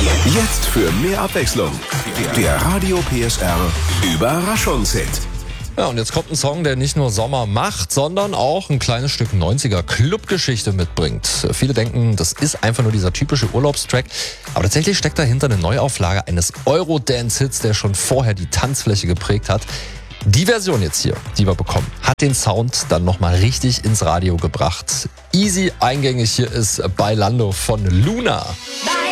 Jetzt für mehr Abwechslung. Der Radio PSR Überraschungshit. Ja, und jetzt kommt ein Song, der nicht nur Sommer macht, sondern auch ein kleines Stück 90er Clubgeschichte mitbringt. Viele denken, das ist einfach nur dieser typische Urlaubstrack. Aber tatsächlich steckt dahinter eine Neuauflage eines Eurodance-Hits, der schon vorher die Tanzfläche geprägt hat. Die Version jetzt hier, die wir bekommen, hat den Sound dann nochmal richtig ins Radio gebracht. Easy eingängig hier ist Bailando von Luna.